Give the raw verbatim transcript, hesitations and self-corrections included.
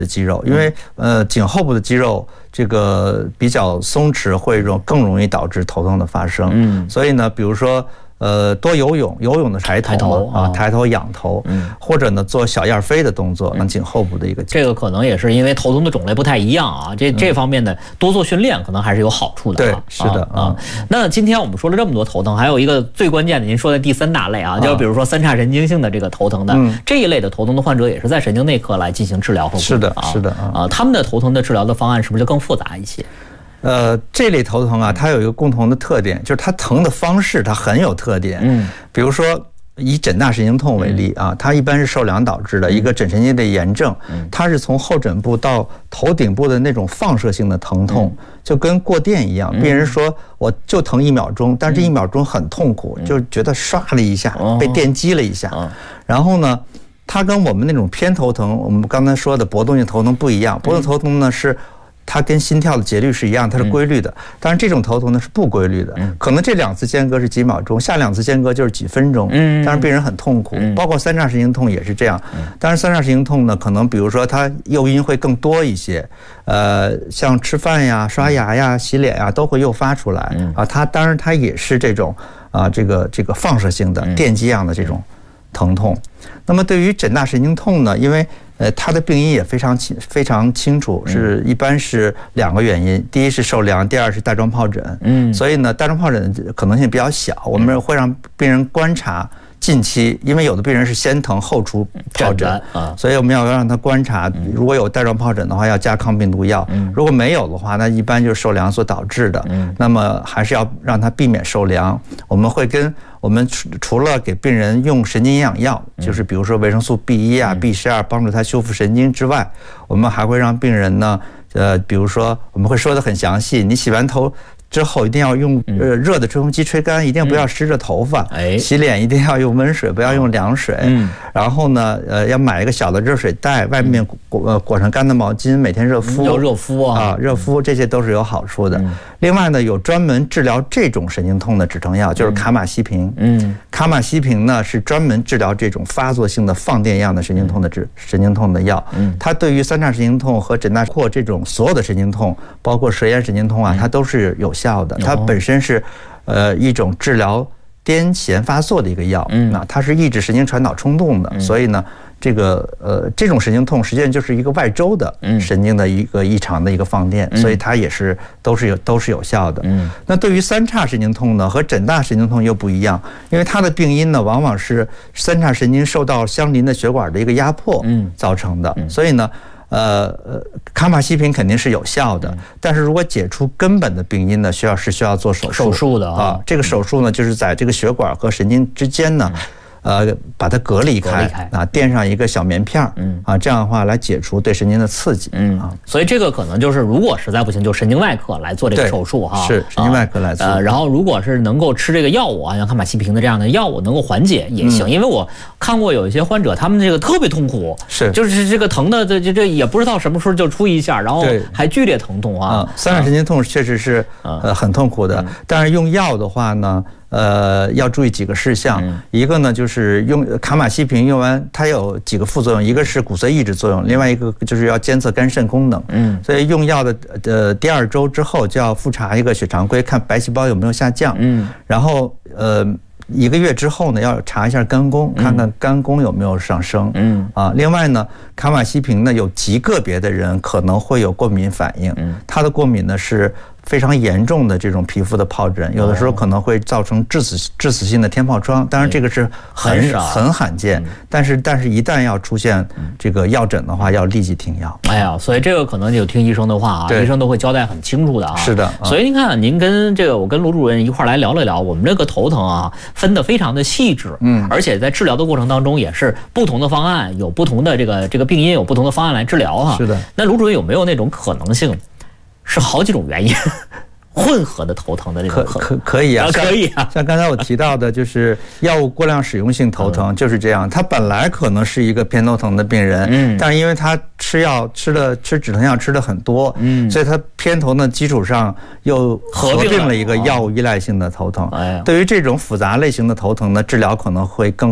的肌肉，因为呃颈后部的肌肉这个比较松弛，会容更容易导致头痛的发生。嗯，所以呢，比如说。呃，多游泳，游泳的抬头抬头啊，抬头仰头，嗯，或者呢做小燕飞的动作，让颈后部的一个。 这个可能也是因为头痛的种类不太一样啊，这这方面的多做训练可能还是有好处的。 对，是的啊。 那今天我们说了这么多头疼，还有一个最关键的，您说的第三大类啊，就比如说三叉神经性的这个头疼的这一类的头疼的患者，也是在神经内科来进行治疗和是的，是的啊，他们的头疼的治疗的方案是不是就更复杂一些？ 呃，这类头疼啊，它有一个共同的特点，就是它疼的方式它很有特点。嗯，比如说以枕大神经痛为例啊，它一般是受凉导致的一个枕神经的炎症，它是从后枕部到头顶部的那种放射性的疼痛，就跟过电一样。病人说我就疼一秒钟，但是这一秒钟很痛苦，就是觉得唰了一下被电击了一下，然后呢，它跟我们那种偏头疼，我们刚才说的搏动性头疼不一样，搏动头疼呢是。它跟心跳的节律是一样，它是规律的。当然，这种头疼呢是不规律的，可能这两次间隔是几秒钟，下两次间隔就是几分钟。嗯，当然病人很痛苦，包括三叉神经痛也是这样。当然，三叉神经痛呢，可能比如说它诱因会更多一些，呃，像吃饭呀、刷牙呀、洗脸呀都会诱发出来啊。它当然它也是这种啊，这个这个放射性的电击样的这种疼痛。那么对于枕大神经痛呢，因为呃，它的病因也非常清非常清楚，是一般是两个原因，第一是受凉，第二是带状疱疹。嗯，所以呢，带状疱疹可能性比较小，我们会让病人观察近期，因为有的病人是先疼后出疱疹啊，所以我们要让他观察，如果有带状疱疹的话，要加抗病毒药；如果没有的话，那一般就是受凉所导致的。那么还是要让他避免受凉。我们会跟我们除除了给病人用神经营养药，就是比如说维生素 B 一 啊、B 十二，帮助他修复神经之外，我们还会让病人呢，呃，比如说我们会说得很详细，你洗完头之后一定要用呃热的吹风机吹干，一定不要湿着头发。哎，洗脸一定要用温水，不要用凉水。嗯，然后呢，呃，要买一个小的热水袋，外面裹呃裹上干的毛巾，每天热敷。 要热敷啊， 啊，热敷，这些都是有好处的。另外呢，有专门治疗这种神经痛的止疼药，就是卡马西平。嗯，卡马西平呢是专门治疗这种发作性的放电样的神经痛的治神经痛的药。嗯，它对于三叉神经痛和枕大或这种所有的神经痛，包括舌咽神经痛啊，它都是有效的。它本身是，呃，一种治疗癫痫发作的一个药。嗯，那它是抑制神经传导冲动的，所以呢。这个呃，这种神经痛实际上就是一个外周的神经的一个异常的一个放电，所以它也是都是有都是有效的。嗯，那对于三叉神经痛呢，和枕大神经痛又不一样，因为它的病因呢，往往是三叉神经受到相邻的血管的一个压迫造成的，所以呢。呃呃，卡马西平肯定是有效的，但是如果解除根本的病因呢，需要是需要做手术手术的啊。 这个手术呢，就是在这个血管和神经之间呢。呃，把它隔离开啊，垫上一个小棉片儿，嗯啊，这样的话来解除对神经的刺激，嗯啊， 所以这个可能就是，如果实在不行，就神经外科来做这个手术哈， 是神经外科来做。 呃，然后如果是能够吃这个药物啊，像卡马西平的这样的药物能够缓解也行，因为我看过有一些患者，他们这个特别痛苦， 是就是这个疼的这这这也不知道什么时候就出一下，然后还剧烈疼痛啊。 三叉神经痛确实是呃很痛苦的，但是用药的话呢。呃，要注意几个事项，一个呢就是用卡马西平用完，它有几个副作用，一个是骨髓抑制作用，另外一个就是要监测肝肾功能。嗯，所以用药的呃第二周之后就要复查一个血常规，看白细胞有没有下降。嗯，然后呃一个月之后呢，要查一下肝功，看看肝功有没有上升。嗯，啊，另外呢，卡马西平呢有极个别的人可能会有过敏反应，它的过敏呢是。非常严重的这种皮肤的疱疹，有的时候可能会造成致死致死性的天疱疮，当然这个是很很罕见，但是但是一旦要出现这个药疹的话，要立即停药。 哎呀，所以这个可能就听医生的话啊，医生都会交代很清楚的啊。 是的， 所以您看，您跟这个我跟卢主任一块来聊了聊，我们这个头疼啊，分得非常的细致，嗯，而且在治疗的过程当中也是不同的方案，有不同的这个这个病因，有不同的方案来治疗哈。 是的， 那卢主任有没有那种可能性？是好几种原因混合的头疼的这种可可可以啊， 可以啊。 像刚才我提到的，就是药物过量使用性头疼就是这样。他本来可能是一个偏头疼的病人，嗯，但是因为他吃药吃的吃止疼药吃的很多，嗯，所以他偏头的基础上又合并了一个药物依赖性的头疼。哎，对于这种复杂类型的头疼呢，治疗可能会更。